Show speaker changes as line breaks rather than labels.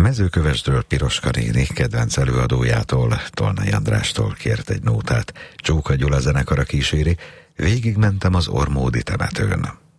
Mezőkövesdről Piroska néni kedvenc előadójától, Tolnai Andrástól kért egy nótát. Csóka Gyula zenekara kíséri, végigmentem az Ormódi temetőn.